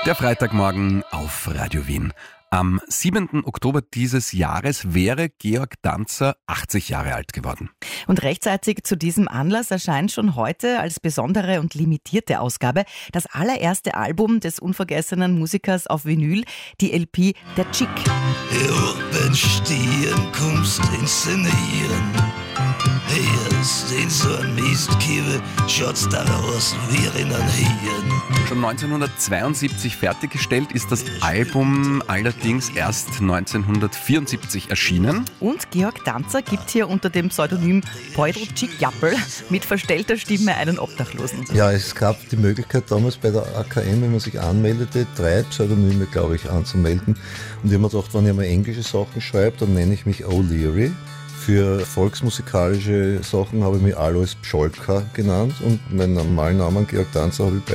Der Freitagmorgen auf Radio Wien. Am 7. Oktober dieses Jahres wäre Georg Danzer 80 Jahre alt geworden. Und rechtzeitig zu diesem Anlass erscheint schon heute als besondere und limitierte Ausgabe das allererste Album des unvergessenen Musikers auf Vinyl, die LP Der Chick. Oben stehen, kommst inszenieren. Hier ist den so ein Mistkiebe, schaut's daraus wie in ein Hirn. Schon 1972 fertiggestellt ist das Album allerdings erst 1974 erschienen. Und Georg Danzer gibt hier unter dem Pseudonym Peudel Chick Jappel mit verstellter Stimme einen Obdachlosen. Ja, es gab die Möglichkeit damals bei der AKM, wenn man sich anmeldete, 3 Pseudonyme, glaube ich, anzumelden. Und ich habe mir gedacht, wenn ich mal englische Sachen schreibe, dann nenne ich mich O'Leary. Für volksmusikalische Sachen habe ich mich Alois Pscholka genannt und meinen normalen Namen Georg Danzer habe ich